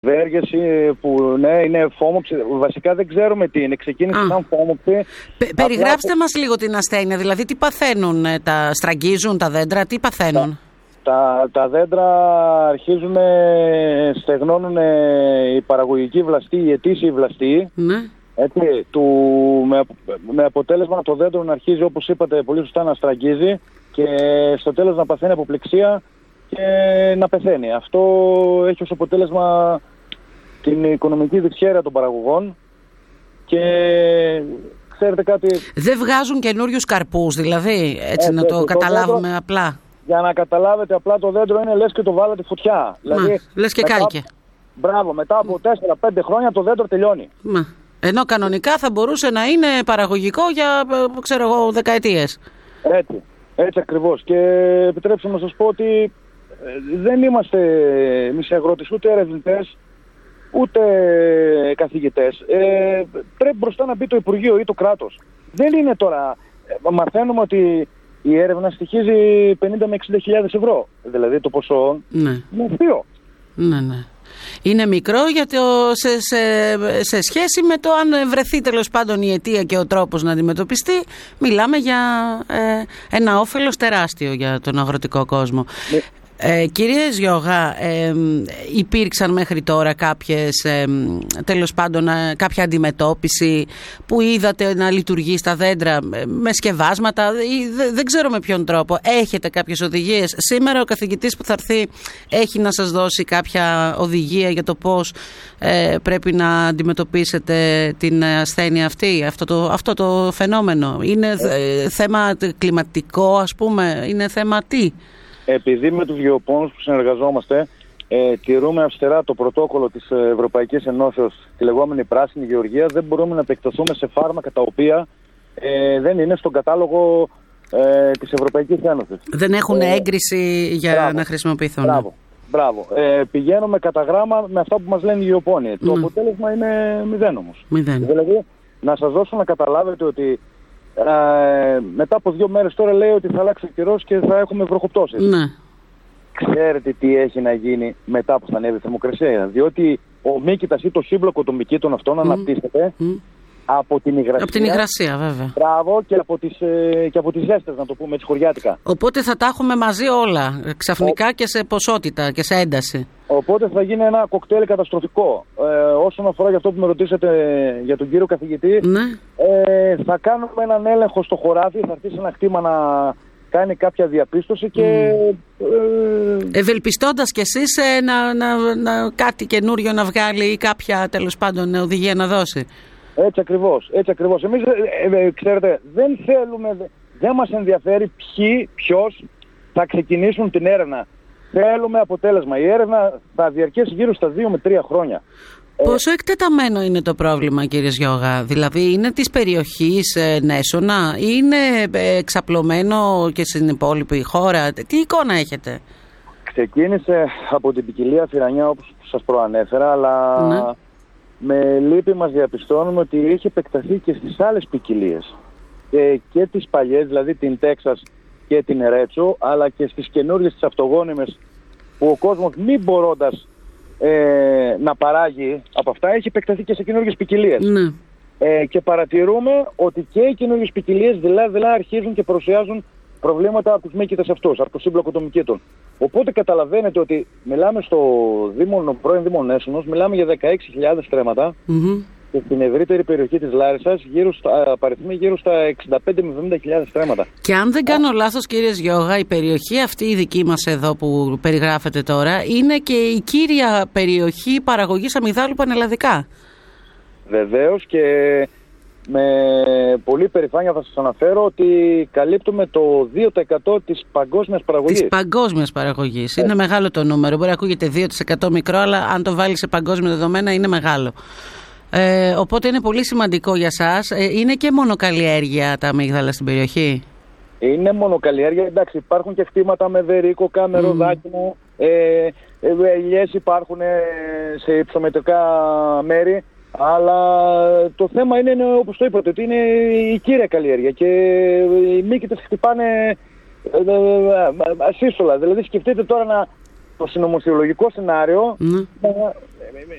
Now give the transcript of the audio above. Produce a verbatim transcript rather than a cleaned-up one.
Ευέργεση που ναι, είναι φόμοψη. Βασικά δεν ξέρουμε τι είναι. Ξεκίνησε Α. σαν φόμοψη. Πε, περιγράψτε μας λίγο την ασθένεια. Δηλαδή τι παθαίνουν, τα στραγγίζουν τα δέντρα, τι παθαίνουν. Τα, τα, τα δέντρα αρχίζουν, στεγνώνουν η παραγωγική βλαστή, η ετήσιη βλαστή. Ναι. Έτσι, του, με, με αποτέλεσμα το δέντρο να αρχίζει, όπως είπατε πολύ σωστά, να στραγγίζει και στο τέλος να παθαίνει αποπληξία και να πεθαίνει. Αυτό έχει ως αποτέλεσμα την οικονομική δυσχέρεια των παραγωγών και ξέρετε κάτι... Δεν βγάζουν καινούριους καρπούς, δηλαδή, έτσι ε, να το, το καταλάβουμε δέντρο, απλά. Για να καταλάβετε απλά, το δέντρο είναι λες και το βάλατε φωτιά. Μα, δηλαδή, λες και μετά, κάλκε. Μπράβο, μετά από τέσσερα πέντε χρόνια το δέντρο τελειώνει. Μα. Ενώ κανονικά θα μπορούσε να είναι παραγωγικό για, ξέρω εγώ, δεκαετίες. Έτσι, έτσι ακριβώς. Και επιτρέψτε να σας πω ότι δεν είμαστε εμείς αγρότες, ούτε ερευνητές, ούτε καθηγητές. Ε, πρέπει μπροστά να μπει το Υπουργείο ή το κράτος. Δεν είναι τώρα... Μαθαίνουμε ότι η έρευνα στοιχίζει πενήντα με εξήντα χιλιάδες ευρώ. Δηλαδή το ποσό ναι. είναι αστείο. Ναι, ναι. Είναι μικρό γιατί σε, σε, σε σχέση με το αν βρεθεί τέλος πάντων η αιτία και ο τρόπος να αντιμετωπιστεί, μιλάμε για ε, ένα όφελος τεράστιο για τον αγροτικό κόσμο. Ναι. Ε, κύριε Ζιώγα, ε, υπήρξαν μέχρι τώρα κάποιες, ε, τέλος πάντων, ε, κάποια αντιμετώπιση που είδατε να λειτουργεί στα δέντρα ε, με σκευάσματα ή δε, δεν ξέρω με ποιον τρόπο. Έχετε κάποιες οδηγίες? Σήμερα ο καθηγητής που θα έρθει έχει να σας δώσει κάποια οδηγία για το πώς ε, πρέπει να αντιμετωπίσετε την ασθένεια αυτή, αυτό το, αυτό το φαινόμενο? Είναι ε, θέμα κλιματικό, ας πούμε, είναι θέμα τι? Επειδή με τους γεωπόνους που συνεργαζόμαστε ε, τηρούμε αυστηρά το πρωτόκολλο της Ευρωπαϊκής Ενώσεως, τη λεγόμενη πράσινη γεωργία, δεν μπορούμε να επεκταθούμε σε φάρμακα τα οποία ε, δεν είναι στον κατάλογο ε, της Ευρωπαϊκής Ένωσης. Δεν έχουν ε, έγκριση για μπράβο, να χρησιμοποιηθούν. Μπράβο. μπράβο. Ε, πηγαίνουμε κατά γράμμα με αυτά που μας λένε οι γεωπόνοι. Mm. Το αποτέλεσμα είναι μηδέν όμως. Μηδέν. Δηλαδή, να σας δώσω να καταλάβετε ότι Ε, μετά από δύο μέρες τώρα λέει ότι θα αλλάξει ο καιρός και θα έχουμε βροχοπτώσεις. Ναι. Ξέρετε τι έχει να γίνει μετά που θα ανέβει η θερμοκρασία? Διότι ο μύκητας ή το σύμπλοκο των μυκήτων αυτών mm. αναπτύσσεται mm. από την υγρασία. Από την υγρασία, βέβαια. Μπράβο, και από τις, ε, και από τις ζέστες, να το πούμε έτσι χωριάτικα. Οπότε θα τα έχουμε μαζί όλα, ξαφνικά ο... και σε ποσότητα και σε ένταση. Οπότε θα γίνει ένα κοκτέιλ καταστροφικό. Ε, όσον αφορά για αυτό που με ρωτήσατε για τον κύριο καθηγητή, ναι. ε, θα κάνουμε έναν έλεγχο στο χωράφι, θα αρχίσει ένα χτήμα να κάνει κάποια διαπίστωση και... Mm. Ε, ευελπιστώντας κι εσείς ε, να, να, να, κάτι καινούριο να βγάλει ή κάποια τέλος πάντων οδηγία να δώσει. Έτσι ακριβώς, έτσι ακριβώς. Εμείς, ε, ε, ξέρετε, δεν θέλουμε, δεν μας ενδιαφέρει ποιοι, ποιος θα ξεκινήσουν την έρευνα. Θέλουμε αποτέλεσμα. Η έρευνα θα διαρκέσει γύρω στα δύο με τρία χρόνια. Πόσο ε... εκτεταμένο είναι το πρόβλημα, κύριε Ζιώγα? Δηλαδή είναι της περιοχής ε, Νέσωνα, είναι ε, εξαπλωμένο και στην υπόλοιπη χώρα? Τι εικόνα έχετε? Ξεκίνησε από την ποικιλία Φυρανιά, όπως σας προανέφερα, αλλά ναι. με λύπη μας διαπιστώνουμε ότι έχει επεκταθεί και στις άλλες ποικιλίες. Ε, και τις παλιές, δηλαδή την Τέξας και την Ρέτσο, αλλά και στις καινούργιες τις αυτογόνιμες, που ο κόσμος μη μπορώντας ε, να παράγει από αυτά, έχει επεκταθεί και σε καινούργιες ποικιλίες. Ναι. Ε, και παρατηρούμε ότι και οι καινούργιες ποικιλίες δειλά-δειλά αρχίζουν και παρουσιάζουν προβλήματα από τους μύκητες αυτούς, από το σύμπλοκο των μυκήτων. Οπότε καταλαβαίνετε ότι μιλάμε στο Δήμο, πρώην Δήμο Νέσωνος, μιλάμε για δεκαέξι χιλιάδες στρέμματα. Mm-hmm. Και στην ευρύτερη περιοχή της Λάρισσας γύρω στα, παριθμεί γύρω στα εξήντα πέντε με εβδομήντα χιλιάδες στρέμματα. Και αν δεν κάνω λάθος, κύριε Ζιώγα, η περιοχή αυτή η δική μας εδώ που περιγράφεται τώρα είναι και η κύρια περιοχή παραγωγής αμυγδάλου πανελλαδικά. Βεβαίως, και με πολύ περηφάνεια θα σας αναφέρω ότι καλύπτουμε το δύο τοις εκατό της παγκόσμιας παραγωγής. Της παγκόσμιας παραγωγής. Είναι μεγάλο το νούμερο. Μπορεί να ακούγεται δύο τοις εκατό μικρό, αλλά αν το βάλει σε παγκόσμια δεδομένα είναι μεγάλο. Ε, οπότε είναι πολύ σημαντικό για σας. Ε, είναι και μονοκαλλιέργεια τα αμύγδαλα στην περιοχή? Είναι μονοκαλλιέργεια, εντάξει, υπάρχουν και χτήματα με βερίκο, κάμερο, mm. δάκινο, ε, ε, ελιές υπάρχουν σε υψομετρικά μέρη, αλλά το θέμα είναι, είναι όπως το είπατε, ότι είναι η κύρια καλλιέργεια και οι μύκητες χτυπάνε ε, ε, ε, ασύστολα. Δηλαδή σκεφτείτε τώρα να, το συνωμοσιολογικό σενάριο mm. να,